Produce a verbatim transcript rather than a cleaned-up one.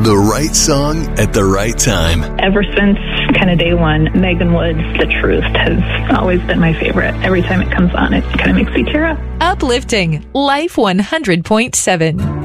The right song at the right time. Ever since kind of day one, Megan Wood's The Truth has always been my favorite. Every time it comes on, it kind of makes me tear up. Uplifting Life one hundred point seven.